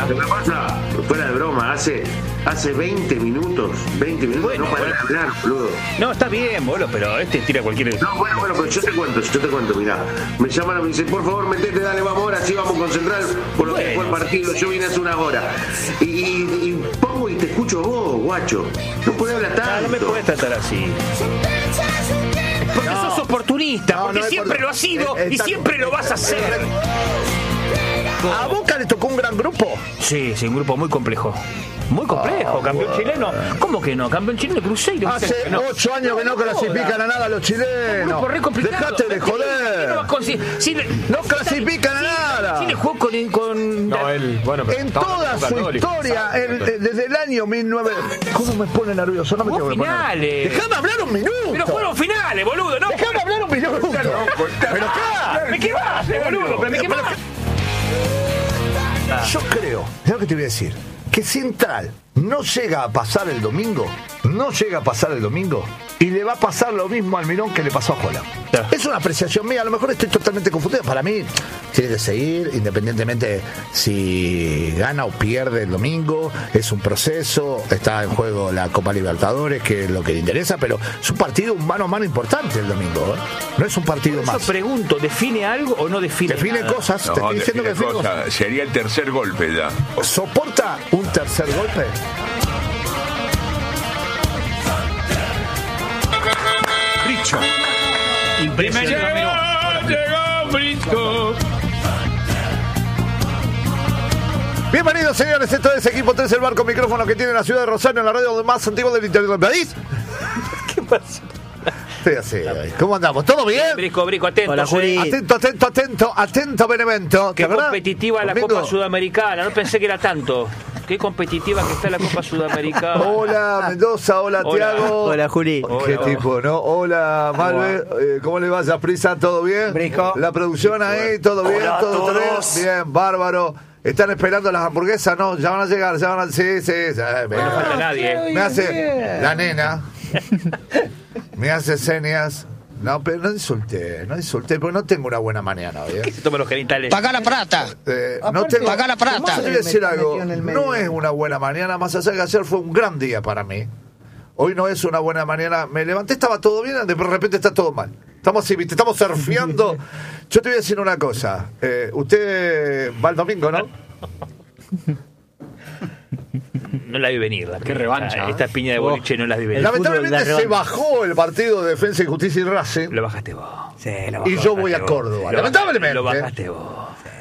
Lo que pasa, fuera de broma, hace 20 minutos bueno, no para de hablar, boludo. No, está bien, boludo, pero tira cualquier... No, bueno, pero yo te cuento, mirá. Me llaman y me dicen, por favor, metete, dale, vamos ahora, sí, vamos a concentrar por lo que fue el partido. Yo vine hace una hora. Y pongo y te escucho vos, guacho. No podés hablar tanto. No me podés tratar así. Porque sos oportunista, porque siempre lo has sido y siempre lo vas a hacer. ¿A Boca le tocó un gran grupo? Sí, un grupo muy complejo. Muy complejo, campeón chileno. ¿Cómo que no? Campeón chileno de Cruzeiro. Hace 8 años que no clasifican a nada los chilenos. Dejate de joder. No clasifican a nada. Chile jugó con... No, él, bueno, pero en toda su historia, desde el año 19... ¿Cómo me pone nervioso? No me tengo que poner. Finales. Déjame hablar un minuto. Pero fueron finales, boludo, ¿no? Déjame hablar un minuto. Pero acá. ¿Me qué vas, boludo? ¿Me qué vas? Yo creo, es lo que te voy a decir, que Central no llega a pasar el domingo, y le va a pasar lo mismo al Almirón que le pasó a Holland. Es una apreciación mía, a lo mejor estoy totalmente confundido. Para mí tiene que seguir, independientemente si gana o pierde el domingo. Es un proceso, está en juego la Copa Libertadores, que es lo que le interesa, pero es un partido mano a mano importante el domingo, ¿eh? No es un partido más. Yo pregunto, ¿define algo o no define Define nada? cosas, No, te estoy diciendo que define cosas. Sería el tercer golpe ya. ¿Soporta un tercer golpe? Bricho. Impresionante. Llegó Brisco. Bienvenidos, señores, esto es Equipo 3, el barco micrófono que tiene la ciudad de Rosario, en la radio más antigua del interior del país. ¿Qué pasó? Estoy así, ¿cómo andamos? ¿Todo bien? Brico, atento. Hola, Juli. Atento, Benevento. Qué ¿verdad? competitiva la Domingo. Copa Sudamericana, no pensé que era tanto. Qué competitiva que está la Copa Sudamericana. Hola, Mendoza, hola, Tiago. Hola, Juli. Qué tipo, ¿no? Hola, Malve. ¿Cómo le va, Prisa? ¿Todo bien? Brico. La producción ahí, ¿todo bien? Hola a ¿Todo todos. bien? Bárbaro. ¿Están esperando las hamburguesas? No, ya van a llegar, Sí. No falta nadie. Me hace la nena. Me hace señas. No, pero no insulté, porque no tengo una buena mañana hoy. Toma los genitales. Paga la plata. No tengo. Paga la plata. Yo te voy a decir algo. No es una buena mañana, más allá de que ayer fue un gran día para mí. Hoy no es una buena mañana. Me levanté, estaba todo bien, de repente está todo mal. Estamos así, ¿viste? Estamos surfeando. Yo te voy a decir una cosa. Usted va el domingo, ¿no? No la vi venir. Qué revancha. Esta piña de boliche no la vi venir. Lamentablemente se bajó el partido de Defensa y Justicia y Racing. Lo bajaste vos. Sí, Y yo voy a Córdoba. Lamentablemente. Lo bajaste vos.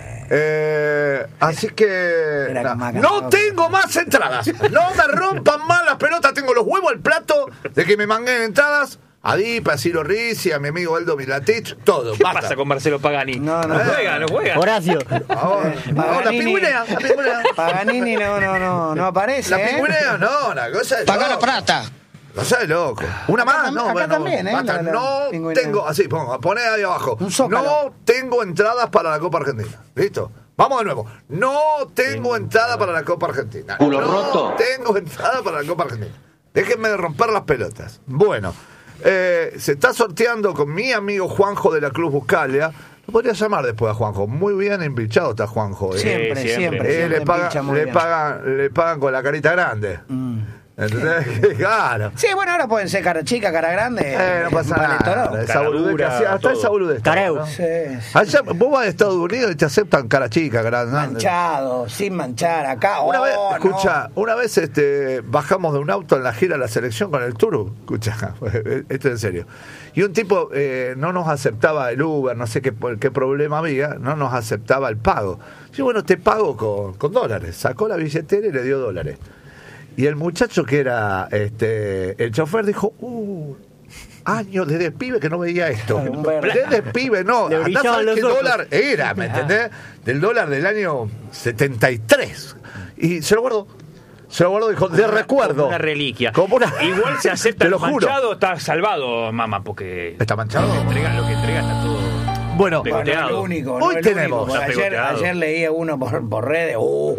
Así que no tengo más entradas. No me rompan más las pelotas. Tengo los huevos al plato de que me manguen entradas. A Dipa, a Ciro Rizzi, a mi amigo Aldo Milatich, todo. ¿Qué pasa con Marcelo Pagani? No juega. Horacio. La pingüinea. Paganini no aparece. La pingüinea, no, la cosa es. Paga la plata. No sé, loco. Una más, no, acá bueno. también, Basta. la No pingüinea. tengo, así, poné ahí abajo. Un zócalo. No tengo entradas para la Copa Argentina. ¿Listo? Vamos de nuevo. No tengo entrada para la Copa Argentina. Culo roto. Tengo entrada para la Copa Argentina. Déjenme de romper las pelotas. Bueno, se está sorteando con mi amigo Juanjo de la Cruz Buscalia. Lo podría llamar después a Juanjo. Muy bien empichado está Juanjo. Siempre. Le pagan con la carita grande. ¿Entendés? Claro. Sí, bueno, ahora pueden ser cara chica, cara grande. No pasa nada. Esa boludez que hacía, hasta esa boludez. Careu. ¿no? Sí. Allá, vos vas a Estados Unidos y te aceptan cara chica, grande. Manchado, sin manchar. Acá, Una vez, escucha, una vez bajamos de un auto en la gira a la selección con el Turu. Escucha, esto es en serio. Y un tipo no nos aceptaba el Uber, no sé qué problema había, no nos aceptaba el pago. Yo, bueno, te pago con dólares. Sacó la billetera y le dio dólares. Y el muchacho que era el chofer dijo, años desde pibe que no veía esto. Desde pibe, no. Andá a saber qué dólar era, ¿me entendés? Del dólar del año 73. Y se lo guardó. Dijo, de recuerdo. Como una reliquia. Igual se acepta el manchado, está salvado, mamá, porque... ¿Está manchado? Lo que entrega está todo... Bueno, el único, hoy tenemos. Ayer leí uno por redes.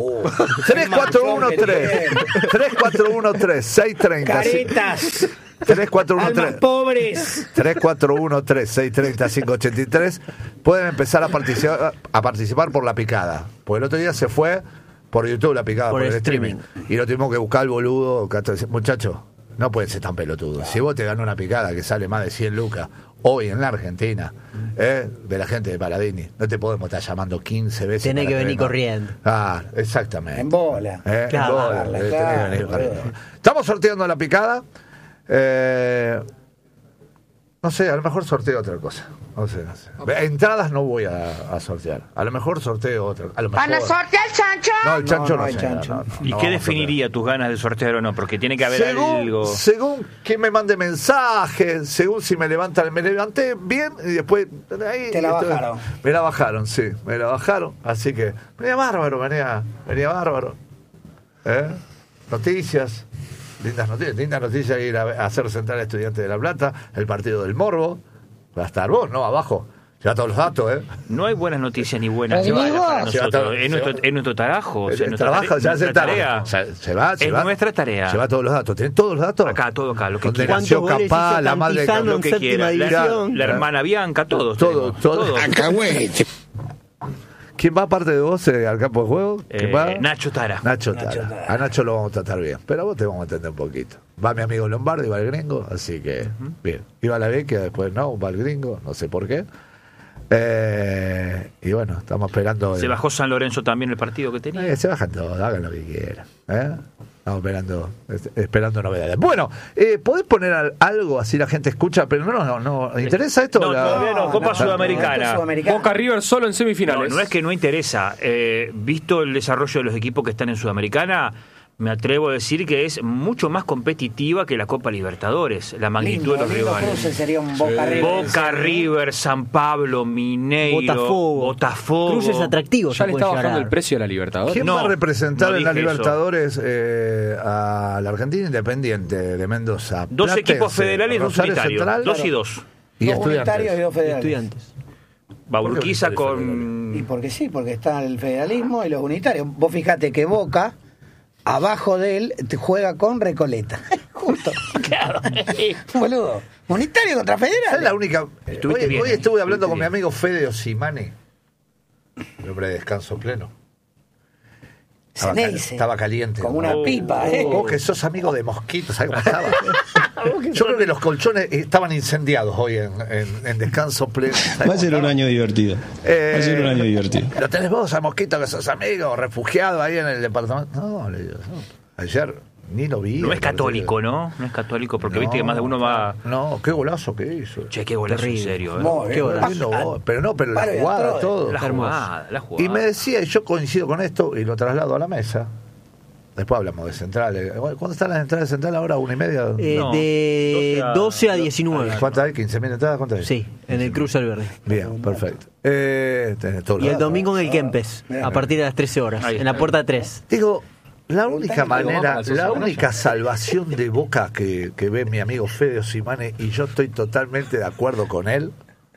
3-4-1-3-630. Caritas. 3-4-1-3. Almas pobres. 3-4-1-3-630-583. Pueden empezar a participar por la picada. Porque el otro día se fue Por YouTube la picada, Por por el streaming. Y lo tuvimos que buscar al boludo. Muchachos, no pueden ser tan pelotudos. Si vos te ganás una picada que sale más de 100 lucas hoy en la Argentina, de la gente de Paladini, no te podemos estar llamando 15 veces. Tenés que venir corriendo. Ah, exactamente. En bola. En Claro, bola, claro, tenés que venir corriendo. Estamos sorteando la picada. No sé, a lo mejor sorteo otra cosa. No sé. Entradas no voy a sortear. A lo mejor sorteo otra. A lo mejor... ¿Van a sortear el chancho? No, el chancho no, el chancho. ¿Y no qué vamos a definiría tus ganas de sortear o no? Porque tiene que haber algo. Según que me mande mensajes, según si me levanté bien y después ahí, Te la bajaron. Me la bajaron, sí, me la bajaron. Así que venía bárbaro. Noticias, lindas noticias, ir a hacer Central Estudiantes de La Plata, el partido del Morbo. Va a estar vos, ¿no? Abajo. Lleva todos los datos, No hay buenas noticias ni buenas Pero malas para se va nosotros. todo- Es nuestro tarajo. El trabajo ya se tarea. se va. Es nuestra tarea. Lleva todos los datos. ¿Tenés todos los datos? Acá, todo acá. Lo que Donde quiera. nació ¿Cuántos goles Capá, hizo la madre de Cantizano Capá. Lo que séptima quiera. división? La hermana Bianca, todos. Todo. tenemos. ¿Quién va aparte de vos al campo de juego? ¿Quién va? Nacho Tara. Nacho Tara. A Nacho lo vamos a tratar bien, pero a vos te vamos a entender un poquito. Va mi amigo Lombardi, va el gringo, así que bien. Iba a la Vecchia, después no, va el gringo, no sé por qué. Y bueno, estamos esperando. Se bajó San Lorenzo también el partido que tenía. Se bajan todos, hagan lo que quieran. Estamos esperando novedades. Bueno, ¿podés poner algo así la gente escucha? Pero no. ¿Interesa esto? No, todavía no. Copa Sudamericana. Boca River solo en semifinales. No es que no interesa. Visto el desarrollo de los equipos que están en Sudamericana, me atrevo a decir que es mucho más competitiva que la Copa Libertadores, la magnitud de los rivales. Cruce sería un Boca River. Boca River, San Pablo, Mineiro, Botafogo. Cruces atractivos. Ya se le pueden está bajando llegar. el precio a la Libertadores. ¿Quién No, va a representar no en la dije eso. Libertadores a la Argentina Independiente de Mendoza? Dos Platense, equipos federales y dos Rosario unitarios. Central, 2 y 2. y Dos unitarios y Estudiantes. dos federales. Estudiantes. Va Urquiza ¿Por qué con... Y porque sí, porque está el federalismo y los unitarios. Vos fijate que Boca, abajo de él, te juega con Recoleta. Justo. Claro. Boludo. Unitario contra ¿Sabes federal. la única? Estuviste Hoy bien, estuve hablando estuviste con mi bien. amigo Fede Osimani, el hombre de descanso pleno. Ceneice. Estaba caliente. Como una pipa, Vos que sos amigo de mosquitos, ¿sabes cómo estaba? Yo creo que los colchones estaban incendiados hoy en descanso pleno. Va a ser un año divertido. Va a ser un año divertido. ¿Lo tenés vos a Mosquito que sos amigo, refugiado ahí en el departamento? No, le digo, no. Ayer ni lo vi. No es católico, ¿no? No es católico, porque viste que más de uno va... No, qué golazo que hizo. Che, qué golazo, en Terrible. serio. Muy bien. Qué golazo. Lindo gol. Pero la Paro y jugada, Antroe. todo. La jugada. Y me decía, y yo coincido con esto y lo traslado a la mesa. Después hablamos de centrales. ¿Cuándo están las entradas de central ahora? ¿1:30? No, De 12 a 19. ¿Cuántas hay? ¿15.000 entradas? ¿Cuántas hay? Sí, en el Cruz Alberdi. Bien, perfecto. Tenés todos los Y el datos. domingo en el Kempes, a partir de las 13 horas, Ahí en la está. puerta 3. Digo, la única manera, vamos a la la única salvación de Boca que ve mi amigo Fede Osimane, y yo estoy totalmente de acuerdo con él.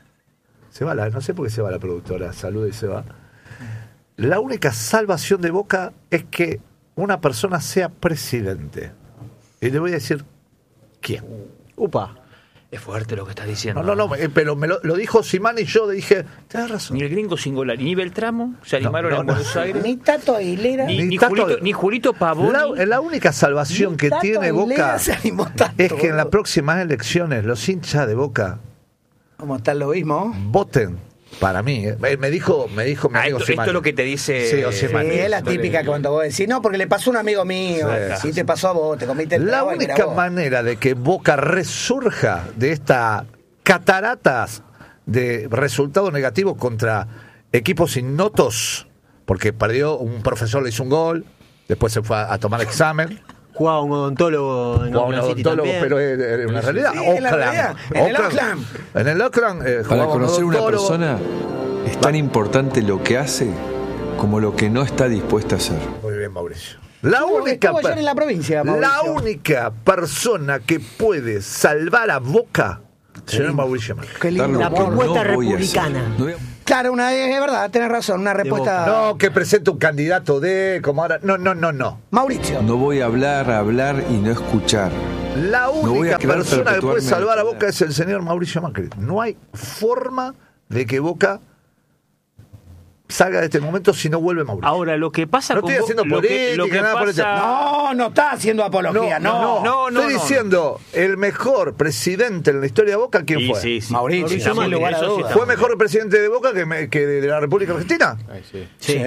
No sé por qué se va la productora, saluda y se va. La única salvación de Boca es que una persona sea presidente. Y le voy a decir, ¿quién? Upa. Es fuerte lo que estás diciendo. No, pero me lo dijo Osimane y yo dije, tenés razón. Ni el gringo Singolari, ni Beltramo se animaron no, en Buenos Aires. Ni Tato Aguilera. Ni Tato- Julito Pavoni. La única salvación Ni que Tato tiene Aguilera Boca se animó tanto, es que en las boludo. próximas elecciones los hinchas de Boca ¿Cómo está el lobismo? voten para mí. Me dijo mi amigo Esto Osimane. es lo que te dice... Sí, Osimane. Sí, es la típica que cuando vos decís, no, porque le pasó a un amigo mío. Sí. Sí, te pasó a vos, te comiste el La trago y era única vos. manera de que Boca resurja de estas cataratas de resultados negativos contra equipos ignotos, porque perdió, un profesor le hizo un gol, después se fue a tomar examen. Jugaba un odontólogo en Jugaba un Oakland City odontólogo, también. pero es una realidad. Sí, es la realidad. En el Oakland. En el Oakland, Para jugaba un conocer una odontólogo. persona es tan importante lo que hace como lo que no está dispuesta a hacer. Muy bien, Mauricio. La Estuvo única, ayer en la provincia, la Mauricio. única persona que puede salvar a Boca, señor Mauricio Macri. Qué lindo. La Darlo por propuesta no voy a republicana. hacer. No voy a- Claro, es verdad, tenés razón, una respuesta. No, que presente un candidato de, como ahora. No. Mauricio. No voy a hablar y no escuchar. La voy a única quedar persona que puede perpetuarme salvar a en el Boca es el señor Mauricio Macri. No hay forma de que Boca salga de este momento si no vuelve Mauricio. Ahora, lo que pasa no con estoy haciendo política, nada por eso. No está haciendo apología, no. Estoy diciendo, el mejor presidente en la historia de Boca, ¿quién fue? Sí. Mauricio Macri. ¿Fue mejor presidente de Boca que de la República Argentina? Sí.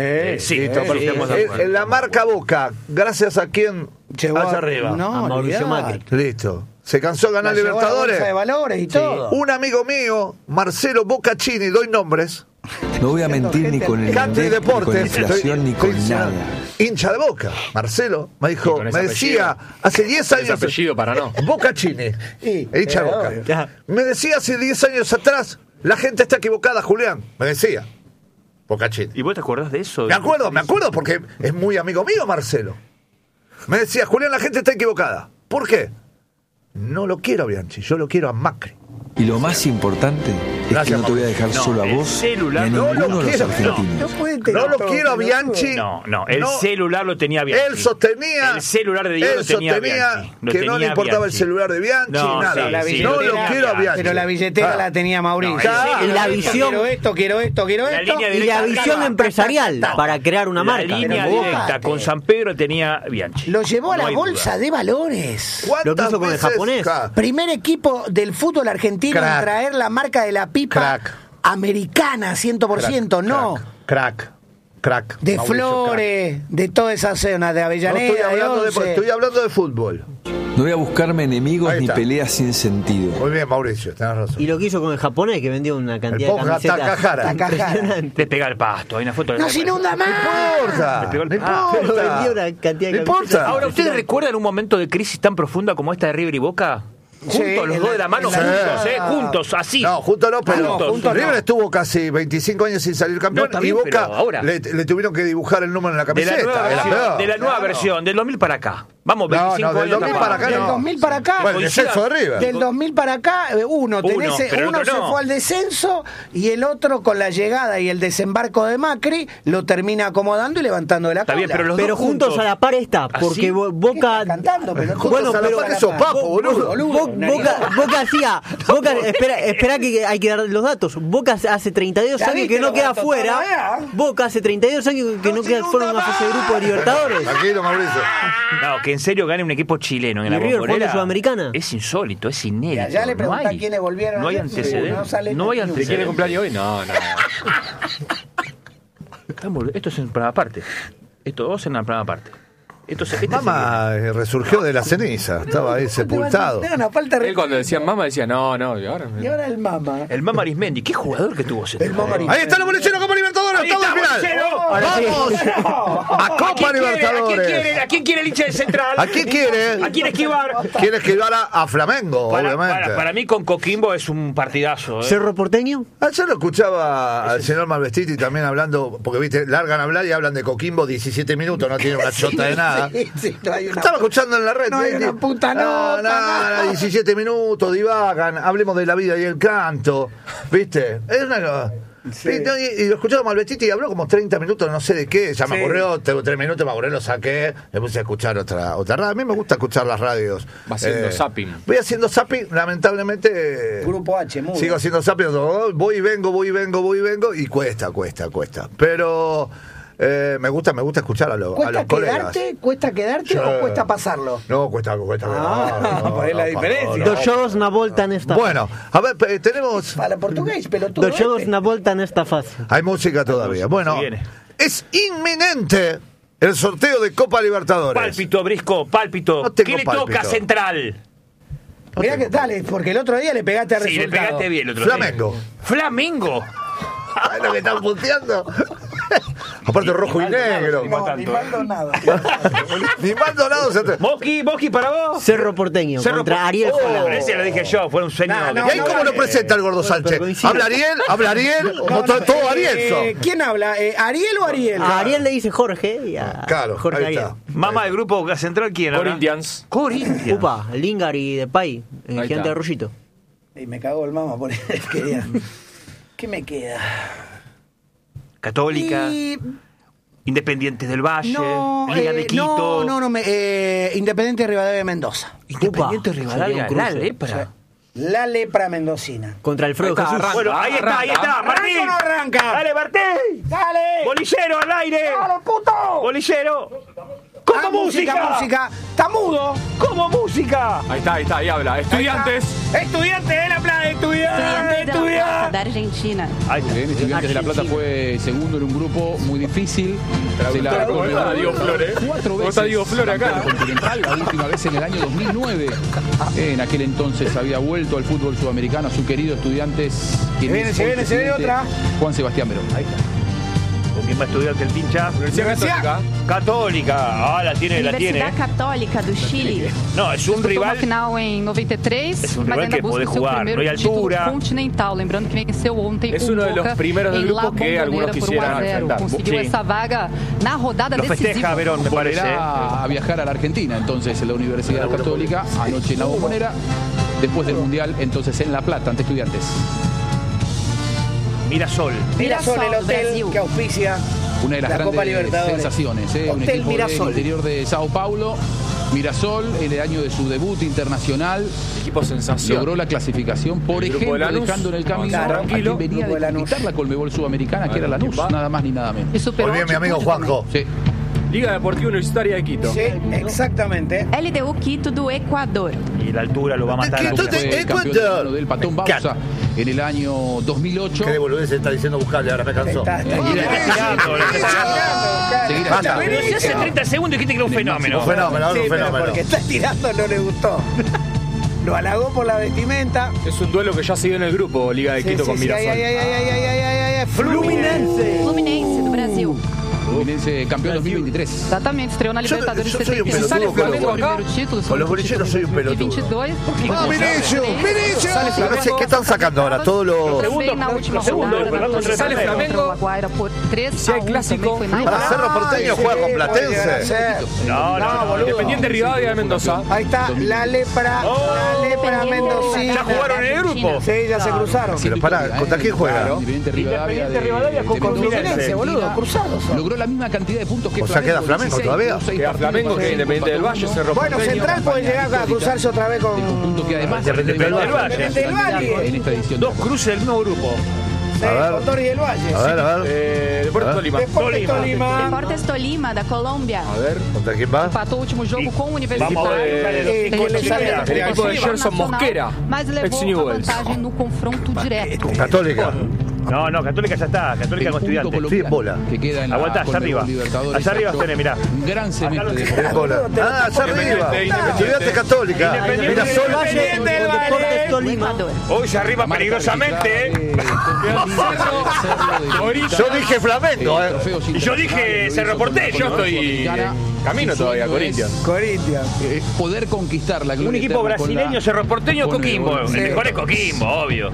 En la marca Boca, gracias a quién allá arriba. A Mauricio Macri. Listo. Se cansó de ganar Libertadores. De valores y todo. Un amigo mío, Marcelo Boccacini, doy nombres. No voy a mentir ni con el Country INDEC, ni con Deportes, inflación, ni con nada. Hincha de Boca, Marcelo, me decía hace 10 años. Ese apellido para no. Boccacini, hincha de Boca. Ya. Me decía hace 10 años atrás, la gente está equivocada, Julián. Me decía, Boccacini. ¿Y vos te acordás de eso? Me acuerdo porque es muy amigo mío, Marcelo. Me decía, Julián, la gente está equivocada. ¿Por qué? No lo quiero a Bianchi, yo lo quiero a Macri. Y lo más importante es que no te voy a dejar solo a vos ni a ninguno de los argentinos. No lo quiero a Bianchi. El celular lo tenía Bianchi. Él sostenía. El celular de Diego lo tenía Bianchi. Que no le importaba el celular de Bianchi, nada. No lo quiero a Bianchi. Pero la billetera la tenía Mauricio. Y la visión. Quiero esto. Y la visión empresarial para crear una marca. La línea directa con San Pedro tenía Bianchi. Lo llevó a la bolsa de valores. Lo que hizo con el japonés. Primer equipo del fútbol argentino en traer la marca de la pipa americana 100%, crack. De Mauricio Flores, Crack. De toda esa zona, de Avellaneda. Estoy hablando de fútbol. No voy a buscarme enemigos ni peleas sin sentido. Muy bien, Mauricio, tenés razón. Y lo que hizo con el japonés, que vendió una cantidad de camisetas impresionante. Le pega el pasto, hay una foto de ¡No se inunda más! No importa. Vendió una cantidad de camisetas. Ahora, ¿ustedes recuerdan un momento de crisis tan profunda como esta de River y Boca? Juntos, los dos de la mano, juntos, así. No, juntos no, pero juntos River no. estuvo casi 25 años sin salir campeón y Boca ahora le tuvieron que dibujar el número en la camiseta. De la nueva versión, del 2000 para acá. Vamos, 25 años. Del 2000 para acá Del 2000 para acá. Bueno, el descenso de River. Del 2000 para acá, uno se fue al descenso y el otro con la llegada y el desembarco de Macri lo termina acomodando y levantando de la cola. Está bien, pero juntos a la par está, porque Boca... Cantando, pero bueno, pero que sos papo, boludo. Boca hacía... Espera que hay que dar los datos. Boca hace 32 años que no queda fuera. Boca hace 32 años que no queda fuera en una fase de grupo de Libertadores. Tranquilo, Mauricio. No, que en serio gane un equipo chileno en la River Bombonera. fue Sudamericana. Es insólito, es inédito. Ya le preguntás quiénes volvieron. No hay antecedentes. No hay antecedentes. ¿Quiere cumpleaños hoy? No. Esto es en programa aparte. Esto vos en una programa aparte. Mamá resurgió de la ceniza, estaba ahí sepultado. Él cuando decían Mama decía no, y ahora el Mama. El Mama Arismendi, qué jugador que tuvo ese. Ahí está el bolillero Copa Libertadores, estamos al final. Vamos a Copa Libertadores. ¿A quién quiere el hincha de Central? ¿A quién quiere? ¿A quién esquivar? Quiere esquivar a Flamengo, obviamente. Para mí con Coquimbo es un partidazo. ¿Cerro Porteño? Ayer lo escuchaba al señor Malvestiti también hablando, porque viste, largan a hablar y hablan de Coquimbo 17 minutos, no tiene una chota de nada. Estaba escuchando en la red. No hay una puta nota. 17 minutos, divagan, hablemos de la vida y el canto. ¿Viste? Es una... Sí. Y lo escuchaba Malvestiti y habló como 30 minutos, no sé de qué. Ya me ocurrió, 3 minutos me ocurrió, lo saqué. Me puse a escuchar otra radio. A mí me gusta escuchar las radios. Va haciendo zapping. Voy haciendo zapping, lamentablemente. Grupo H, muy sigo haciendo zapping. Voy y vengo. Y cuesta. Pero. Me gusta escuchar a los colegas. ¿Cuesta quedarte o cuesta pasarlo? No, cuesta. Por ahí la diferencia. Dos una volta en esta. Bueno, a ver, tenemos. Para portugués, pelotudo. Dos una volta en esta fase. Hay música todavía. Bueno, es inminente el sorteo de Copa Libertadores. Pálpito, Brisco, pálpito. No ¿Qué le toca a Central? Mirá que dale, porque el otro día le pegaste al resultado. Sí, le pegaste bien el otro día. Flamengo. ¿Sabes lo que están punteando? Aparte rojo y negro. No, ni Maldonado. Ni Maldonado. Mosqui para vos. Cerro Porteño contra Ariel Holland. Ese lo dije yo, fue un sueño. ¿Y ahí cómo lo presenta el Gordo Sánchez? ¿Habla Ariel? Todo Ariel. ¿Quién habla? ¿Ariel o Ariel? A Ariel le dice Jorge. Claro, Jorge ahí está. Mamá del grupo Central, ¿quién habla? Corinthians. Upa, Lingard y Depay, el gigante de Arroyito. Y me cagó el Mama por eso. ¿Qué me queda? Católica, Independientes del Valle, Liga de Quito. Independiente Rivadavia de Mendoza. Independiente Rivadavia, la lepra. La lepra mendocina. Contra el Frodo Jesús. Bueno, ahí está, Martín. ¿Arranca o no arranca? Dale, Martín. Dale. Bolillero al aire. Dale, puto. Bolillero. ¿Cómo música? Está mudo. ¿Cómo música? Ahí está, ahí habla. Estudiantes. Estudiantes de La Plata, estudiantes. De Argentina. Estudiantes de La Plata fue segundo en un grupo muy difícil. Se la ¿Cómo está Diego Flores? 4 veces. ¿Cómo está Diego Flores acá? Continental, la última vez en el año 2009. En aquel entonces había vuelto al fútbol sudamericano su querido Estudiantes. Se viene otra. Juan Sebastián Verón. Ahí está. ¿Con quién va a estudiar que el pincha? Universidad Católica. Ah, la tiene. Universidad Católica do Chile. No, es un rival. Final em 93, Es un mas rival ainda que busca puede o seu jugar, primeiro no hay título altura. continental. Lembrando que venceu ontem Es uno de los Boca primeros del em grupo La que algunos Bombonera por quisieran 1-0. enfrentar. Conseguiu Sí. essa vaga na rodada Lo festeja decisiva. Verón, me parece. Volverá a viajar a la Argentina, entonces en la Universidad Católica, anoche en la Bombonera, después del Mundial, entonces en La Plata, ante Estudiantes. Mirasol. Mirasol, el hotel Brasil. que auspicia Una de las la Copa grandes Libertadores. sensaciones, un Hotel equipo Mirasol. del interior de Sao Paulo. Mirasol, en el año de su debut internacional, Equipo sensación. logró la clasificación, por El grupo ejemplo, de Lanús. dejando en el camino Claro, a tranquilo. quien venía Grupo de de Lanús. conquistar la Colmebol Sudamericana, que era Lanús, Va. nada más ni nada menos. E superou Muy bien, mi amigo altitude Juanjo. Sí. Liga Deportiva Universitaria de Quito. Sí, exactamente. LDU Quito do Equador. Y la altura lo va a matar. ¿Qué? Fue Entonces, campeón del Ecuador. mundo del Patón Bausa en el año 2008. ¿Qué boludez está diciendo buscarle? Ahora me cansó. Está Y la está tirando, la está tirando. Seguir Basta. haciendo Pero si hace 30 segundos dijiste que era un fenómeno. Un fenómeno, Sí, un pero fenómeno. porque está tirando no le gustó. Lo halagó por la vestimenta. Es un duelo que ya se dio en el grupo, Liga de Quito con Mirasol. Ay. Fluminense. Fluminense do Brasil. Fluminense campeón 2023. Exatamente, estreou na Libertadores Yo soy un 71. pelotudo Sale Flamengo con los- acá. Primeiro título, con los bolilleros soy un pelotudo. 22. ¡Ah, Vinicio! ¿Qué están sacando ahora? Todos los... Bem na última segundo, rodada, ¿verdad? Contra el sale Flamengo. Flamengo contra o Aguaira por 3-1. Si hay clásico. Também foi na Para Cerro Porteño juega con Platense. No, Independiente Rivadavia de Mendoza. Ahí está la lepra mendocina. ¿Ya jugaron en el grupo? Sí, ya se cruzaron. Pero pará, ¿contra quién juega? Independiente Rivadavia Independiente Rivadavia con Fluminense, boludo, cruzados. Logró la misma cantidad de puntos que O sea, queda Flamengo 16, todavía. 6 Queda partidos Flamengo, para que el Independiente del Valle, Cerro Bueno, Porteño. Central puede llegar a cruzarse otra vez con Un punto que además Independiente del Valle. Independiente del Valle. en esta edición. Dos cruces del mismo grupo. A ver. con Torres del Valle. A ver. Deportes Tolima. Deportes Tolima. Deportes Tolima, da Colômbia. A ver. ¿Contra quién va? Empatou o último jogo com o Vamos a Universitário. ver. ¿Quién le sale? El equipo de Gerson Mosquera. Mas levou Ex a Newell's. vantagem no confronto direto. Católica. No, Católica ya está. Católica con Estudiantes. Sí, bola. Que queda en la Aguantá, allá Conmebol arriba. Libertadores. Allá arriba tenés, mirá. Un gran semestre de Es bola. Ah, allá arriba. Estudiantes Católica. Mirasol. Independiente del Valle. Deportes Tolima. Equador. Hoy se arriba peligrosamente. Yo dije Flamengo, Y yo dije Cerro Porteño. Yo estoy camino todavía, Corinthians. Corinthians. Poder conquistar la gloria Un equipo eterna con brasileño, la Cerro Porteño, Conmebol. Coquimbo. El mejor es Coquimbo, obvio.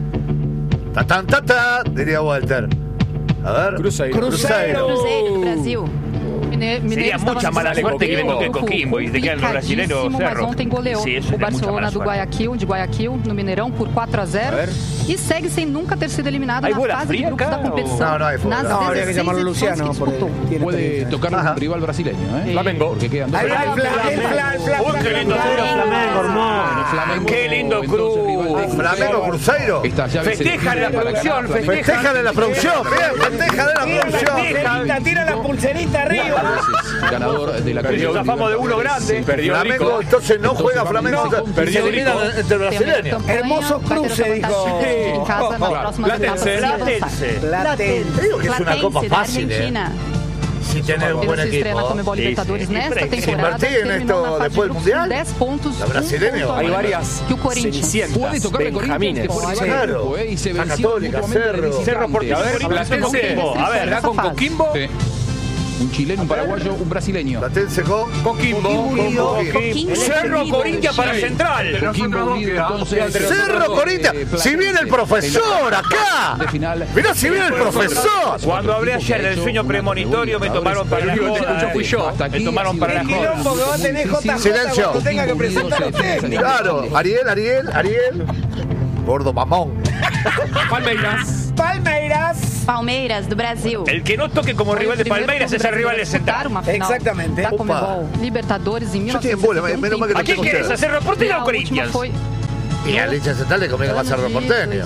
Ta, diría Walter. A ver. Cruzeiro. Cruzeiro. Cruzeiro do Brasil. Sería mucha mala suerte que me toque Coquimbo y te quedan los brasileños Mas Cerro. ontem goleou Sí, eso o sería mucha Barcelona mala do suerte. Guayaquil no Mineirão por 4-0 e segue sem nunca ter sido eliminado Hay na bola fase de fría grupos acá, da competição. No, no hay fútbol. Nas No, habría que 16 llamarlo edições Luciano que porque disputou. tiene Puede experiencia. tocar Ajá. un rival brasileño, ¿eh? Flamengo. Porque quedan dos Ahí va el partidos. Uy, qué lindo Flamengo, hermoso. Flamengo, Qué lindo entonces, cruz. rival de Flamengo Cruzeiro. Esta llave se Festejan define la para producción, ganar Flamengo. Festejan en la producción. Bien, festejan en la producción. Tira la pulserita arriba. Veces ganador de la Nos zafamos de uno grande. Perdió Flamengo, Rico. entonces no juega Flamengo. Perdió Se eliminan Rico. entre brasileños. Hermoso cruce, dijo. Em casa nas próximas etapas Platense. e avançar. Te digo que es una copa Platense, da fácil, Argentina. Si tener un Ele buen se estreia na equipo. Conmebol Sí, Libertadores sí. nesta Si temporada. invertir en Terminou esto na fase después de del grupos Mundial, com 10 pontos. la brasileña. ponto a Hay mais varias que o Corinthians. Puede cenicientas. tocarle Benjamines. Corinthians Claro. y se La venció Católica, mutuamente de Cerro. visitantes. Cerro Porteño. A ver, Platense. A ver, ¿Será con Coquimbo? Sí. Un chileno, un paraguayo, un brasileño. Platense con Coquimbo. Cerro Corinthians para Central. Coquimbo Unido, entonces. Cerro Corinthians. Si viene el profesor acá. De final. Mirá si viene el profesor. Cuando hablé ayer del sueño premonitorio, me tomaron para la joda. fui yo. Me tomaron para la El quilombo que va a tener JJ Silencio. cuando tenga que presentar los técnicos. Claro, Ariel. Gordo mamón. Palmeiras do Brasil. El que no toque como rival de Palmeiras es el rival de Central. Uma final Exactamente. Da Opa. Conmebol Libertadores em Yo estoy en bola, menos mal que ¿A no quién tengo quieres ustedes. hacer? ¿Reportero o A última Corinthians? foi Y al hincha central le conviene más Cerro Porteño.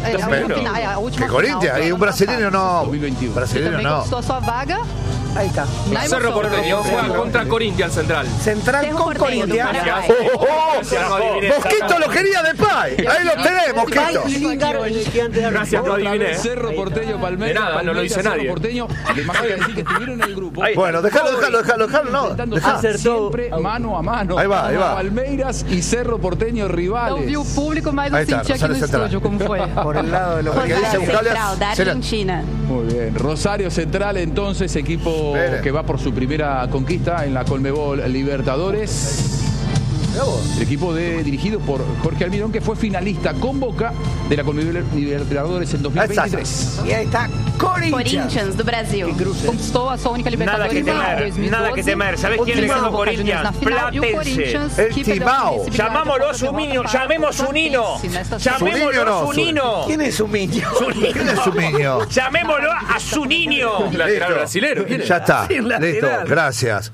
Que Corinthians, y un brasileño no. 2021. Brasileño no. Conquistou a sua vaga. Ahí está. Cerro Porteño juega contra Corinthians Central. Central Cerro con Porteño, Corinthians. Gracias. Mosquito lo quería de Pay. Ahí lo tenés, Mosquito. Gracias, no adiviné. Cerro Porteño, Palmeiras. De nada, no lo dice Cerro nadie. Porteño. Imagínate decir que estuvieron en el grupo. Bueno, déjalo, no. Enfrentándose siempre mano a mano. Ahí va. Palmeiras y Cerro Porteño Não rivales. vi o público, mas Ahí eu está, senti aqui no Rosario Central. estúdio como foi. Por el lado de los ¿Qué dice Rosario Buscalias? Central, da Argentina. Muy bien. Rosario Central, entonces, equipo Pérez. que va por su primera conquista en la Conmebol Libertadores. El equipo dirigido por Jorge Almirón, que fue finalista con Boca de la Conmebol Libertadores en 2023. Y ahí está Corinthians. Corinthians, do Brasil. Conquistou a sua única Nada que Libertadores em temer, 2012. nada que temer. ¿Sabés quién le ganó Boca Juniors na Corinthians? final e o Platense. Corinthians El que perdeu Timao. a visibilidade Llamámoslo após a derrota Suminho, para llamemos o Zunino. Platense nesta Llamémoslo Zunino. ¿Quién es Sumiño? ¿Quién es su niño? Llamémoslo a Zunino. Lateral brasilero. ¿Quién es? Ya está. Sí, Listo, lateral. gracias.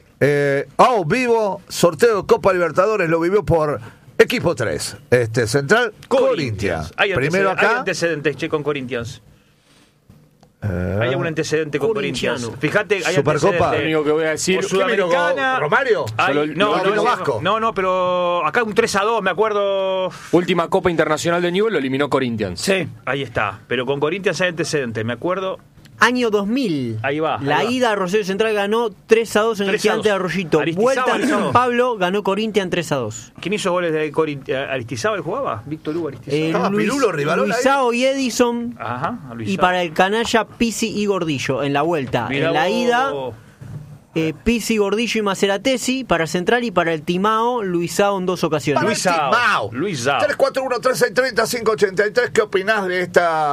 Vivo, sorteo de Copa Libertadores, lo vivió por Equipo 3. Central, Corinthians. Primero Hay acá. antecedentes, che, con Corinthians. Hay algún antecedente con Corintiano. Corinthians. Fíjate, hay Supercopa. Lo antecedentes. único que voy a decir. Por Sudamericana. ¿Romario? No, Vasco. No, pero acá un 3-2, me acuerdo. Última Copa Internacional de Newell lo eliminó Corinthians. Sí, ahí está. Pero con Corinthians hay antecedentes, me acuerdo. Año 2000. Ahí va, La ahí va. ida a Rosario Central ganó 3-2 en el 3-2. Gigante de Arroyito. Aristizábal, Vuelta en ¿no? San Pablo ganó Corinthians 3-2. ¿Quién hizo goles de Corinthians? ¿Aristizábal jugaba? Víctor Hugo Aristizábal. Estaba Pirulo, Rivarola ahí. Luisao y Edison. Ajá, a Luisao. Y para el canalla, Pizzi y Gordillo en la vuelta. Mirá en la vos. ida, Pizzi, Gordillo y Maceratesi. Para Central y para el Timao, Luisao en 2 ocasiones. Para Luisao. el Timao. 341-3630-583. ¿Qué opinás de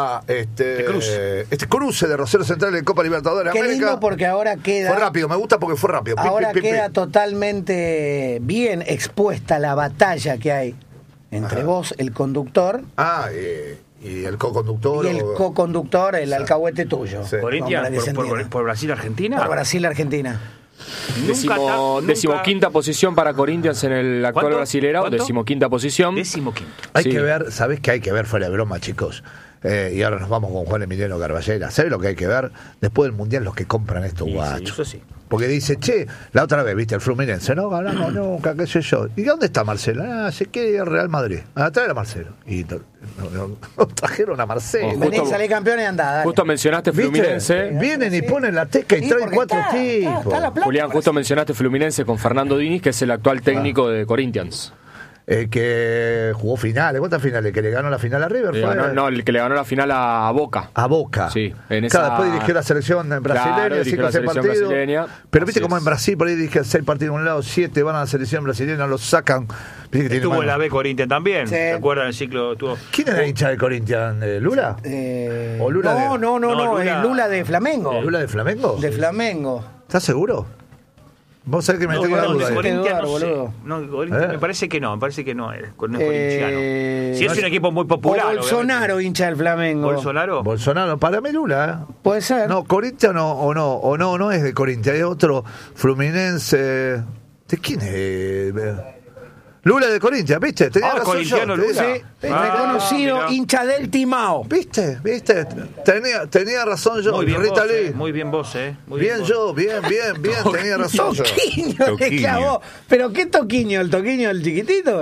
este cruce de Rosario Central en Copa Libertadores de Qué América? lindo porque ahora queda. Fue rápido, me gusta porque fue rápido. Pim, Ahora pim, pim, queda pim. totalmente bien expuesta la batalla que hay entre vos, el conductor, Y el co-conductor. y el co-conductor, el alcahuete tuyo. Sí. Corinthians Hombre, que se entienda. por Brasil-Argentina. Por Brasil-Argentina. Decimoquinta posición para Corinthians en el actual ¿Cuánto? Brasileirao. ¿Cuánto? Decimoquinta posición. Hay Sí. que ver, ¿sabés qué hay que ver fuera de broma, chicos? Y ahora nos vamos con Juan Emiliano Carballera. ¿Sabés lo que hay que ver? Después del Mundial, los que compran estos guachos. eso sí. Porque dice, che, la otra vez, viste, el Fluminense, no ganamos nunca, qué sé yo. ¿Y dónde está Marcelo? Se quiere ir al Real Madrid. Traer a Marcelo. Y no trajeron a Marcelo. Vení, salí campeón y andá, dale. Justo mencionaste ¿Viste? Fluminense. Vienen y ponen la teca y Sí, traen porque 4 está tipos. la plata. Julián, justo mencionaste Fluminense con Fernando Diniz, que es el actual técnico de Corinthians. Que jugó finales. ¿Cuántas finales? ¿Que le ganó la final a River? Le fue? ganó- no, el que le ganó la final a Boca. A Boca. Sí, en Claro, esa... después dirigió la selección brasileña, Claro, 5 dirigió la 6 selección partidos. brasileña. Pero viste Así como es. en Brasil, por ahí dirige 6 partidos de un lado, 7 van a la selección brasileña, los sacan. Viste que tiene Estuvo mano. en la B Corinthians también. Sí. ¿Se acuerdan el ciclo? ¿Quién era hincha de Corinthians? ¿Lula? ¿O Lula no, de... no, Lula- es Lula de Flamengo. ¿Lula de Flamengo? De Flamengo. ¿Estás seguro? Vos sabés que me tengo la No, duda. de ahí. Corinthians no Eduardo, sé. boludo. No, Corinthians me parece que no, no es corintiano. Si es un equipo muy O popular. Bolsonaro, hincha del Flamengo. Bolsonaro. Bolsonaro, para mí Lula. Puede ser. No, Corinthians no es de Corinthians, es otro Fluminense. ¿De quién es? Lula de Corinthians, ¿viste? Tenía razón corintiano yo, Lula. Sí, reconocido mirá. hincha del Timao. ¿Viste? Tenía razón yo, Muy bien Rita vos, Lee. muy bien vos, Muy Bien vos. yo, bien, tenía razón yo. Toquiño le clavó. ¿Pero qué Toquiño? ¿El Toquiño el chiquitito?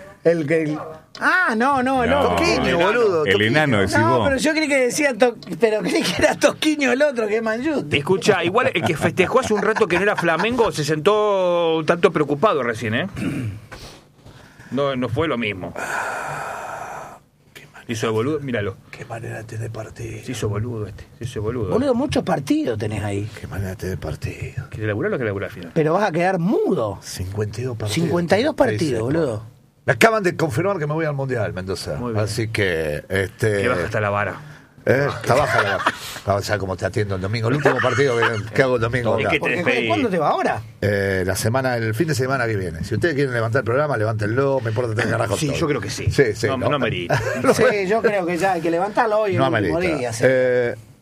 No, el otro. Toquiño, boludo. El enano, decís No, vos. pero yo creí que decía pero creí que era Toquiño el otro, que es Manjusti. Escucha, igual el que festejó hace un rato que no era Flamengo se sentó un tanto preocupado recién, ¿eh? No fue lo mismo. Hizo el boludo, míralo. Qué manera de tener partido. Se hizo boludo se hizo boludo. Boludo, muchos partidos tenés ahí. Qué manera de tener partido. ¿Que laburar lo que laburar al final? Pero vas a quedar mudo. 52 partidos. 52 partidos, Sí, boludo. Me acaban de confirmar que me voy al Mundial, Mendoza. Muy bien. Así que... Que baja hasta la vara. Está baja la vara. Vamos a ver cómo te atiendo el domingo. El último partido que hago el domingo. ¿Y acá. qué te despedís? ¿Cuándo te va ahora? El fin de semana que viene. Si ustedes quieren levantar el programa, levántenlo. Me importa tener carajo Sí, todo. yo creo que sí. Sí, No merita. Sí, yo creo que ya hay que levantarlo hoy, No el último amerita. día. Sí.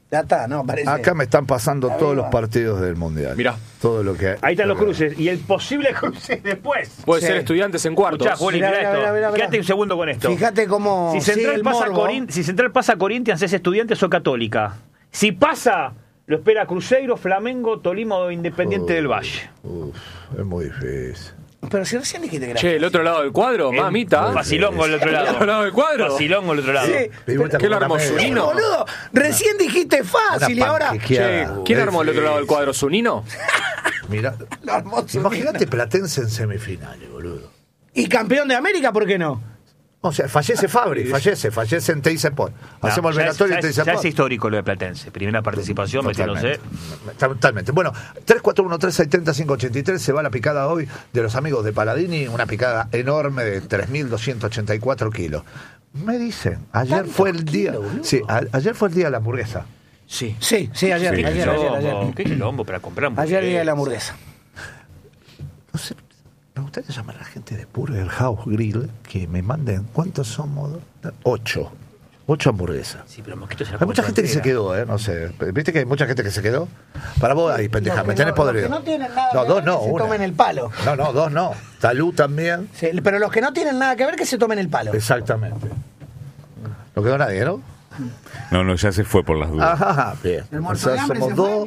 Ya está, no, parece. Acá me están pasando todos los partidos del Mundial. Mirá. Todo lo que hay. Ahí están los cruces. Y el posible cruce después. Puede ser Estudiantes en cuartos. Escuchá, Juli, mirá. Quédate un segundo con esto. Fíjate cómo. Si Central pasa a Corinthians, es Estudiantes o Católica. Si pasa, lo espera Cruzeiro, Flamengo, Tolima o Independiente del Valle. Es muy difícil. Pero si recién dijiste que era. Che, el otro lado del cuadro, mamita. Facilongo el otro lado. ¿El otro lado del cuadro? Facilongo el otro lado. Sí. ¿Qué lo armó, Zunino? Boludo, recién dijiste fácil y ahora. Che, ¿quién armó el otro lado del cuadro? ¿Zunino? Mira, imagínate Platense en semifinales, boludo. ¿Y campeón de América, por qué no? O sea, fallece Fabri, fallece en Teis Sport. Hacemos el velatorio en Teis Sport. Ya es histórico lo de Platense. Primera participación, metiéndose. Totalmente. Bueno, 341-370-583 se va la picada hoy de los amigos de Paladini, una picada enorme de 3.284 kilos. Me dicen, ayer fue el día. Sí, ayer fue el día de la hamburguesa. Sí, ayer. Qué quilombo para comprar hamburguesa. Ayer día de la hamburguesa. No sé. Me gustaría llamar a la gente de Burger House Grill que me manden, ¿cuántos somos? 8 hamburguesas. Sí, pero Mosquito se la hay mucha gente que se quedó, no sé. ¿Viste que hay mucha gente que se quedó? Para vos ahí, pendeja, me tenés podrido. Los que no tienen nada no, que dos ver, no, que se una. tomen el palo. No, dos no. Talú también. Sí, pero los que no tienen nada que ver, que se tomen el palo. Exactamente. No quedó nadie, ¿no? No, ya se fue por las dudas. Ajá, bien. El muerto de hambre somos se dos.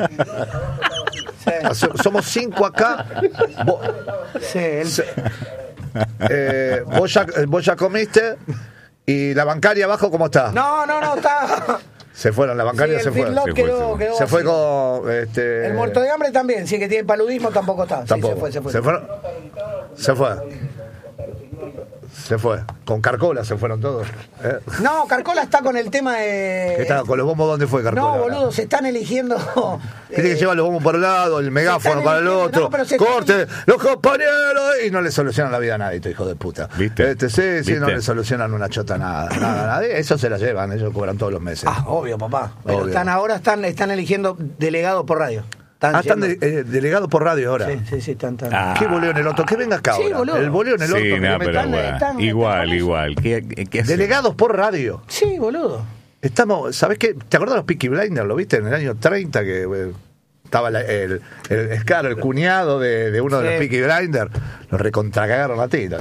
Somos 5 acá. Vos ya comiste. ¿Y la bancaria abajo cómo está? No, está. Se fueron, la bancaria se fue. Se fue con El muerto de hambre también, si es que tiene paludismo tampoco está. Tampoco. Sí, se fue. Con Carcola se fueron todos. No, Carcola está con el tema de... ¿Qué está? ¿Con los bombos dónde fue Carcola? No, boludo, se están eligiendo... Tiene que llevar los bombos para un lado, el megáfono para el otro. Corte, los compañeros. Y no le solucionan la vida a nadie, hijo de puta. ¿Viste? Sí, no le solucionan una chota nada. Eso se la llevan, ellos cobran todos los meses. Obvio, papá. Pero están eligiendo delegados por radio. Están delegados por radio ahora. Sí, están. ¿Qué boleo en el otro? ¿Qué venga acá ahora? Boludo. El boleo en el otro. Sí, no, pero igual. ¿Qué delegados por radio. Sí, boludo. ¿Sabés qué? ¿Te acuerdas de los Peaky Blinders? ¿Lo viste en el año 30? Que estaba el cuñado de uno de los Peaky Blinders. Lo recontracagaron a ti.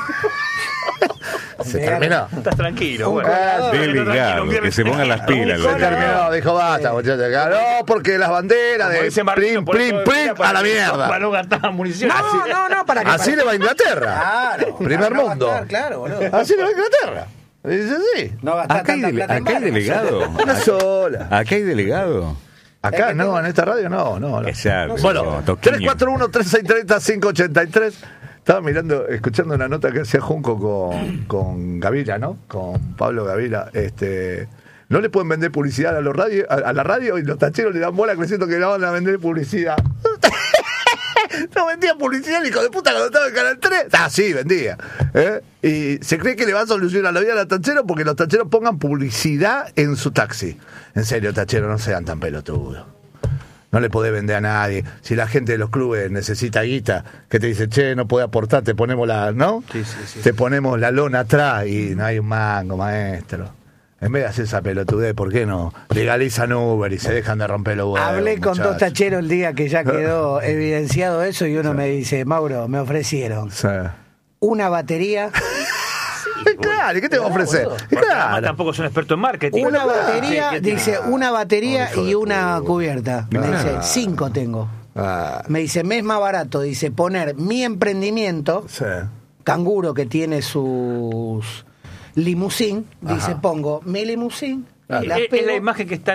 Se terminó. Estás tranquilo, bueno. Delegado, que se pongan las pilas. Se terminó, dijo basta, muchachos. No, porque las banderas de prim, a la mierda. Para no gastar munición. No, para que. Así le va a Inglaterra. Claro. Primer mundo. Claro, boludo. Así le va a Inglaterra. Dice sí. No gastar tanta plata. Acá hay delegado. Una sola. Acá hay delegado. Acá no, en esta radio no. Bueno, Toquiño. 341-363-583. Estaba escuchando una nota que hacía Junco con Gavila, ¿no? Con Pablo Gavila. No le pueden vender publicidad a la radio y los tacheros le dan bola creciendo que le van a vender publicidad. No vendía publicidad, hijo de puta, cuando estaba en Canal 3. Sí, vendía. Y se cree que le va a solucionar la vida a los tacheros porque los tacheros pongan publicidad en su taxi. En serio, tacheros, no sean tan pelotudos. No le podés vender a nadie. Si la gente de los clubes necesita guita, que te dice, che, no puede aportar, te ponemos ¿no? Sí. Te ponemos la lona atrás y no hay un mango, maestro. En vez de hacer esa pelotudez, ¿por qué no legalizan Uber y se dejan de romper los huevos? Hablé con dos tacheros el día que ya quedó evidenciado eso y uno me dice, Mauro, me ofrecieron una batería... Claro, ¿y qué te va a ofrecer? Claro. Tampoco soy un experto en marketing. Una batería, dice, una batería y una cubierta. Me dice, 5 tengo. Me dice, me es más barato, dice, poner mi emprendimiento, Canguro, que tiene sus limusín, dice, pongo mi limusín. Es la imagen que está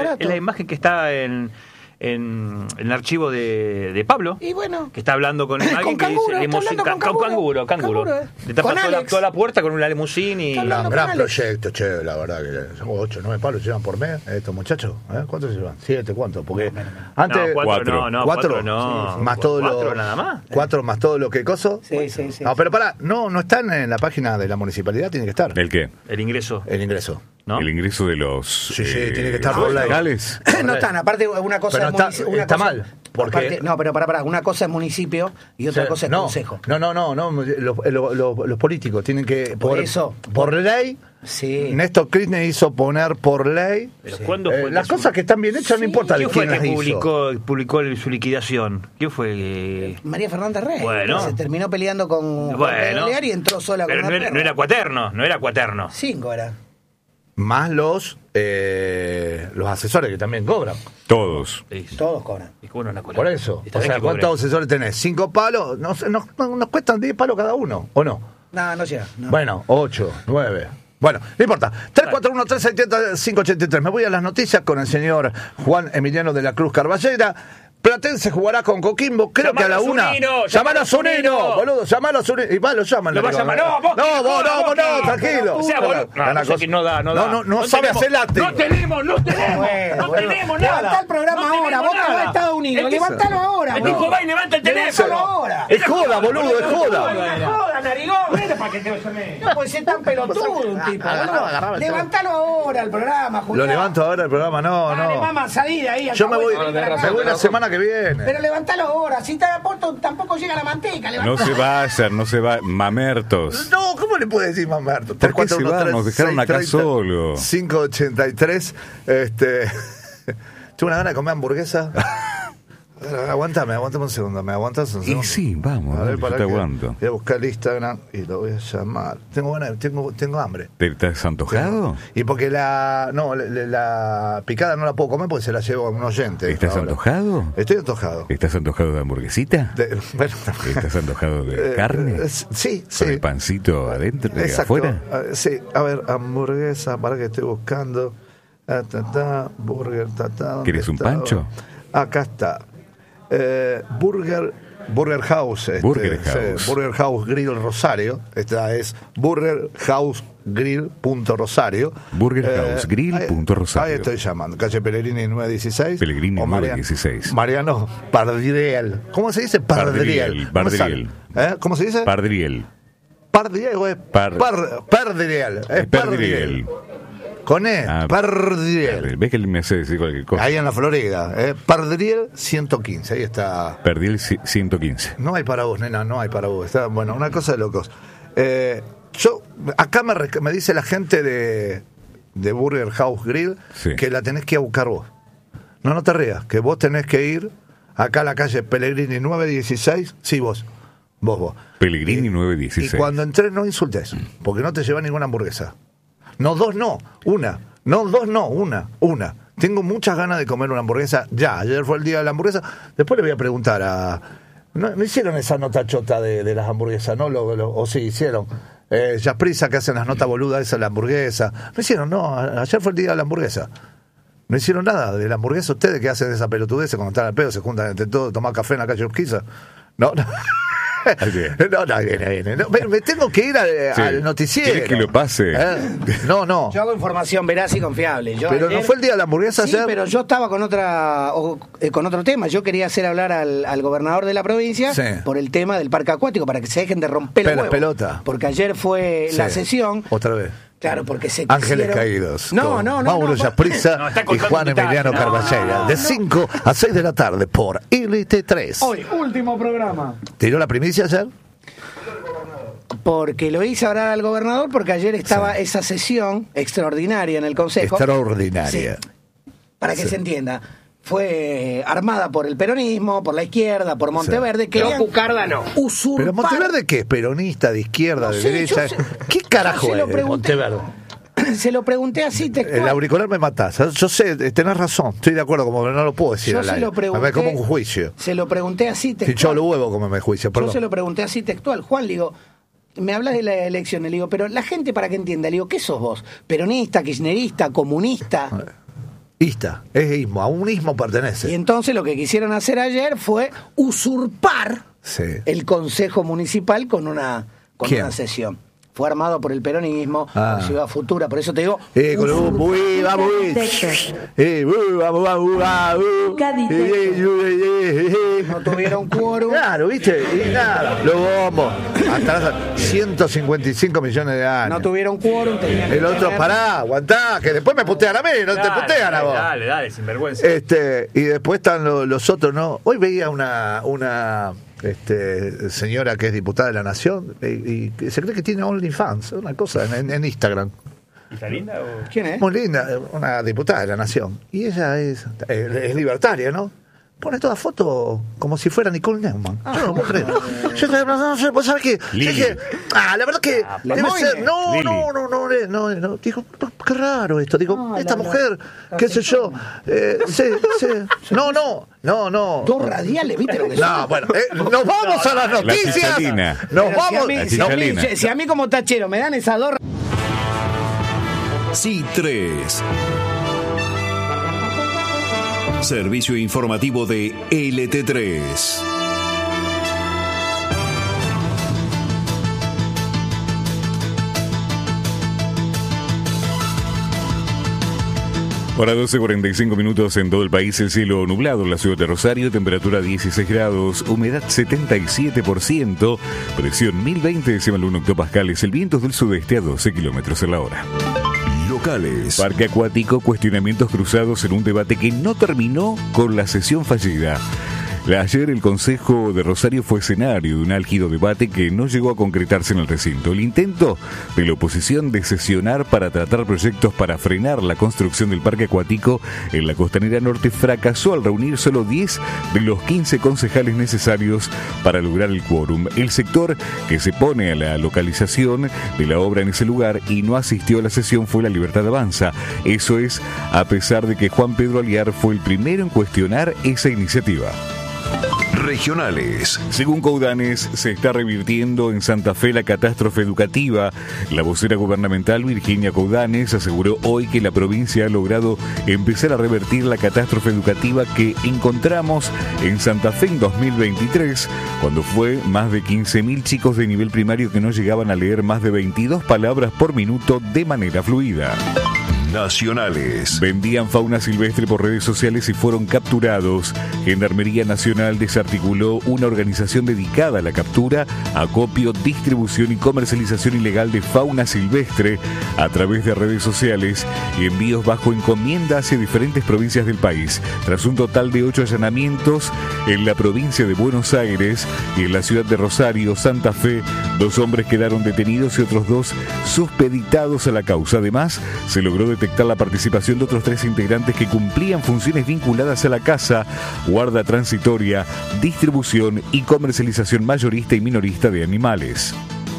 en el archivo de Pablo, y bueno, que está hablando con alguien que dice limusín, canguro. Le tapas toda la puerta con una limusín y un gran proyecto, che, la verdad que somos 8, 9 palos llevan por mes estos muchachos. ¿Cuántos se llevan? 7, ¿cuántos? Porque antes 4 no, más todo lo nada más. 4 más todo lo que coso. Sí. No, pero no están en la página de la municipalidad, tiene que estar. ¿El qué? El ingreso. ¿No? El ingreso de los sí, tiene que estar locales. No están, aparte una cosa está mal. Porque... Aparte, no, pero para, una cosa es municipio y otra cosa es consejo. No, los políticos tienen que, por ley, Sí. Néstor Kirchner hizo poner por ley. Pero ¿cuándo fue las cosas que están bien hechas no importa de quién ¿Quién fue las que hizo. publicó su liquidación? ¿Quién fue? María Fernández Rey. Bueno. Se terminó peleando con Lear y entró sola pero con una perra. no era cuaterno. 5 era. Más los asesores que también cobran. Todos. Todos cobran. Por eso. O sea, ¿cuántos asesores tenés? 5 palos. Nos cuestan 10 palos cada uno, ¿o no? No llega. No. Bueno, 8, 9. Bueno, no importa. 341-370-583. Me voy a las noticias con el señor Juan Emiliano de la Cruz Carballera. Platense jugará con Coquimbo, creo que a la 1. ¡Llamalo a Zunino! Boludo, llamalo a Zunino. Y va, lo llaman. Lo va a llamar. No, tranquilo. O sea, no sabe hacer late. No tenemos nada. Levantá el programa ahora. Vos te vas a Estados Unidos. Levantalo ahora. El tipo va y levanta el teléfono. Ahora. Es joda, boludo, es joda. Joda, narigón. Para que te llame. No puede ser tan pelotudo un tipo. Levantalo ahora el programa, Julián. Lo levanto ahora el programa, no. Dale, mamá, salí de ahí. Yo me voy la semana que viene. Pero levantalo ahora, si te aporto tampoco llega la manteca. No se vayan, mamertos. No, ¿cómo le puede decir mamertos? ¿Por qué se van? Nos dejaron acá solo. 583. Tengo una gana de comer hamburguesa. Aguántame un segundo. ¿Me aguantas un segundo? Y sí, vamos, a ver, yo te aguanto. Voy a buscar el Instagram y lo voy a llamar. Tengo hambre. ¿Te estás antojado? Y porque la picada no la puedo comer porque se la llevo a un oyente. ¿Estás antojado? Estoy antojado. ¿Estás antojado de hamburguesita? ¿Estás antojado de carne? Sí. ¿Con el pancito adentro y afuera? Sí, a ver, hamburguesa, para que estoy buscando. Burger, ¿Quieres un pancho? Acá está. Burger House. Burger House. Burger House Grill Rosario. Esta es burgerhousegrill.rosario. Burgerhousegrill.rosario. Ahí estoy llamando. Calle Pellegrini 916. Pellegrini 916. Mariano Pardriel. ¿Cómo se dice? Pardriel. ¿Cómo se dice? Pardriel. ¿Pardriel o es Pardriel? Es Pardriel. Con Pardriel. ¿Ves que él me hace decir cualquier cosa? Ahí en la Florida. Pardriel 115. Ahí está. Pardriel 115. No hay para vos, nena, no hay para vos. Está, bueno, una cosa de locos. Acá me dice la gente de Burger House Grill que la tenés que ir a buscar vos. No te rías, que vos tenés que ir acá a la calle Pellegrini 916. Sí, vos. Pellegrini 916. Y cuando entres no insultes, porque no te lleva ninguna hamburguesa. No, dos no, una. No, dos no, una. Tengo muchas ganas de comer una hamburguesa ya. Ayer fue el día de la hamburguesa. Después le voy a preguntar a... No hicieron esa nota chota de las hamburguesas, ¿no? O sí, hicieron. Jasprisa, que hacen las notas boludas esas de la hamburguesa. No hicieron, no. Ayer fue el día de la hamburguesa. No hicieron nada de la hamburguesa. Ustedes que hacen esa pelotudez cuando están al pedo, se juntan entre todos, tomar café en la calle Urquiza. No. Viene. No, me tengo que ir al noticiero. ¿Quieres que lo pase? No. Yo hago información veraz y confiable. Pero no fue el día de la hamburguesa ayer. Sí, pero yo estaba con otro tema. Yo quería hacer hablar al gobernador de la provincia por el tema del parque acuático, para que se dejen de romper la pelota. Porque ayer fue la sesión. Otra vez. Claro, porque se Ángeles Caídos. No. Mauro Jasprisa y Juan Emiliano Carballera. De 5 a 6 de la tarde por ILT3. Hoy, último programa. ¿Tiró la primicia ayer? Porque lo hice hablar al gobernador, porque ayer estaba esa sesión extraordinaria en el Consejo. Extraordinaria. Para que se entienda. Fue armada por el peronismo, por la izquierda, por Monteverde. Que Cucarda no. Usurpar. ¿Pero Monteverde qué es? ¿Peronista, de izquierda, de derecha? ¿Qué carajo es Monteverde? Se lo pregunté así textual. El auricular me matás. Yo sé, tenés razón. Estoy de acuerdo, como no lo puedo decir al aire. Me como un juicio. Se lo pregunté así textual. Si yo lo huevo como me juicio, perdón. Yo se lo pregunté así textual. Juan, le digo, me hablas de la elección. Le digo, pero la gente para que entienda, le digo, ¿qué sos vos? ¿Peronista, kirchnerista, comunista? Es ismo, a un ismo pertenece. Y entonces lo que quisieron hacer ayer fue usurpar el Consejo Municipal con una sesión. Fue armado por el peronismo, por Ciudad Futura, por eso te digo... No tuvieron quórum. Claro, ¿viste? Y nada, los bombos. Hasta 155 millones de años. No tuvieron quórum. El otro, pará, aguantá, que después me putean a mí, no te putean a vos. Dale, sinvergüenza. Y después están los otros, ¿no? Hoy veía una señora que es diputada de la Nación y se cree que tiene OnlyFans, una cosa en Instagram. ¿Está linda o...? ¿Quién es? Muy linda, una diputada de la Nación. Y ella es libertaria, ¿no? Pone toda foto como si fuera Nicole Neumann. Yo no lo puedo creer. Yo no sé, ¿vos sabés qué? Dije, la verdad que debe ser. No. Digo, qué raro esto. Digo, esta mujer, qué sé yo. No. Dos radiales, ¿viste lo que No, bueno, nos vamos a las noticias. Nos vamos. Si a mí como tachero me dan esas dos. Sí, 3. Servicio informativo de LT3. Hora 12:45 minutos en todo el país, el cielo nublado en la ciudad de Rosario, temperatura 16 grados, humedad 77%, presión 1020 decimal 1 hectopascales, el viento es del sudeste a 12 kilómetros en la hora. Locales. Parque acuático, cuestionamientos cruzados en un debate que no terminó con la sesión fallida. Ayer el Consejo de Rosario fue escenario de un álgido debate que no llegó a concretarse en el recinto. El intento de la oposición de sesionar para tratar proyectos para frenar la construcción del parque acuático en la Costanera Norte fracasó al reunir solo 10 de los 15 concejales necesarios para lograr el quórum. El sector que se opone a la localización de la obra en ese lugar y no asistió a la sesión fue La Libertad Avanza. Eso es, a pesar de que Juan Pedro Aliar fue el primero en cuestionar esa iniciativa. Regionales. Según Coudanes, se está revirtiendo en Santa Fe la catástrofe educativa. La vocera gubernamental Virginia Coudanes aseguró hoy que la provincia ha logrado empezar a revertir la catástrofe educativa que encontramos en Santa Fe en 2023, cuando fue más de 15.000 chicos de nivel primario que no llegaban a leer más de 22 palabras por minuto de manera fluida. Nacionales. Vendían fauna silvestre por redes sociales y fueron capturados. Gendarmería Nacional desarticuló una organización dedicada a la captura, acopio, distribución y comercialización ilegal de fauna silvestre a través de redes sociales y envíos bajo encomienda hacia diferentes provincias del país. Tras un total de 8 allanamientos en la provincia de Buenos Aires y en la ciudad de Rosario, Santa Fe, 2 hombres quedaron detenidos y otros 2 supeditados a la causa. Además, se logró detectar la participación de otros 3 integrantes que cumplían funciones vinculadas a la caza, guarda transitoria, distribución y comercialización mayorista y minorista de animales.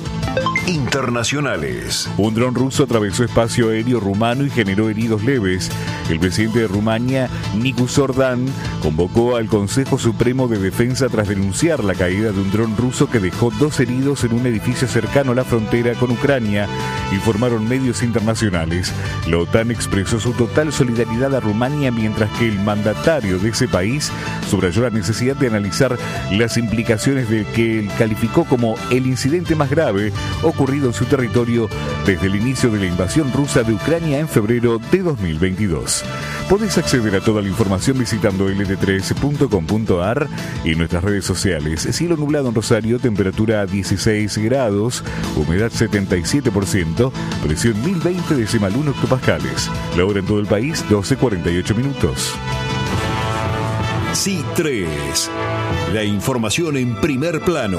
Internacionales. Un dron ruso atravesó espacio aéreo rumano y generó heridos leves. El presidente de Rumania, Nicu Sordan, convocó al Consejo Supremo de Defensa tras denunciar la caída de un dron ruso que dejó 2 heridos en un edificio cercano a la frontera con Ucrania, informaron medios internacionales. La OTAN expresó su total solidaridad a Rumania, mientras que el mandatario de ese país subrayó la necesidad de analizar las implicaciones de que él calificó como el incidente más grave ocurrido en su territorio desde el inicio de la invasión rusa de Ucrania en febrero de 2022. Podés acceder a toda la información visitando lt3.com.ar y nuestras redes sociales. Cielo nublado en Rosario, temperatura 16 grados, humedad 77%, presión 1020 decimal 1 hectopascales. La hora en todo el país, 12:48 minutos. Sí 3. La información en primer plano.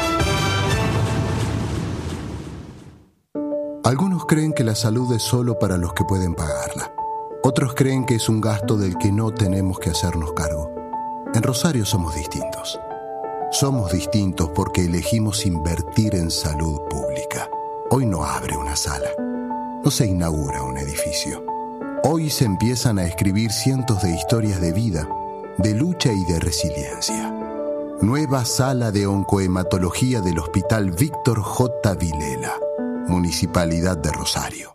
Algunos creen que la salud es solo para los que pueden pagarla. Otros creen que es un gasto del que no tenemos que hacernos cargo. En Rosario somos distintos. Somos distintos porque elegimos invertir en salud pública. Hoy no abre una sala. No se inaugura un edificio. Hoy se empiezan a escribir cientos de historias de vida, de lucha y de resiliencia. Nueva sala de oncohematología del Hospital Víctor J. Vilela, Municipalidad de Rosario.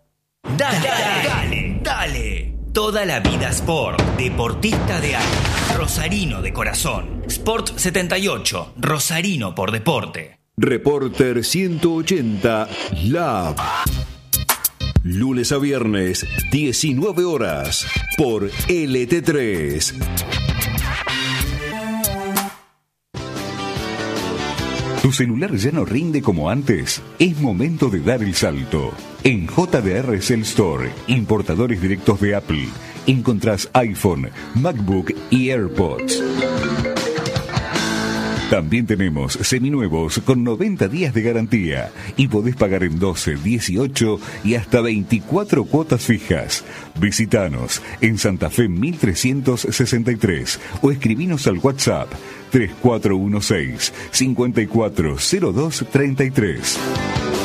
Dale. Toda la vida Sport. Deportista de alma. Rosarino de corazón. Sport 78. Rosarino por deporte. Reporter 180 Lab. Lunes a viernes, 19 horas. Por LT3. ¿Tu celular ya no rinde como antes? Es momento de dar el salto. En JDR Cell Store, importadores directos de Apple, encontrás iPhone, MacBook y AirPods. También tenemos seminuevos con 90 días de garantía y podés pagar en 12, 18 y hasta 24 cuotas fijas. Visítanos en Santa Fe 1363 o escribinos al WhatsApp 3416 540233.